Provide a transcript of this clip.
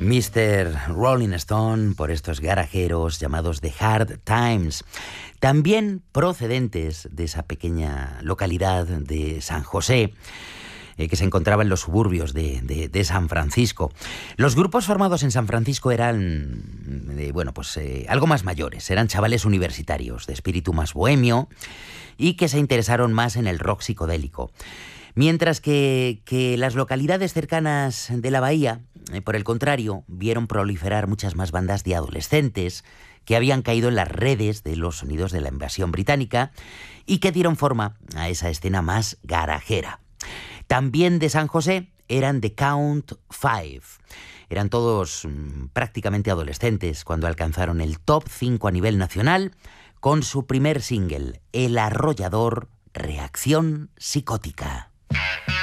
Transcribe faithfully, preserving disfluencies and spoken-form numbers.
mister Rolling Stone por estos garajeros llamados The Hard Times, también procedentes de esa pequeña localidad de San José, eh, que se encontraba en los suburbios de, de, de San Francisco. Los grupos formados en San Francisco eran, eh, bueno, pues eh, algo más mayores, eran chavales universitarios, de espíritu más bohemio, y que se interesaron más en el rock psicodélico. Mientras que, que las localidades cercanas de la bahía, eh, por el contrario, vieron proliferar muchas más bandas de adolescentes que habían caído en las redes de los sonidos de la invasión británica y que dieron forma a esa escena más garajera. También de San José eran The Count Five. Eran todos mmm, prácticamente adolescentes cuando alcanzaron el top cinco a nivel nacional con su primer single, el arrollador Reacción Psicótica.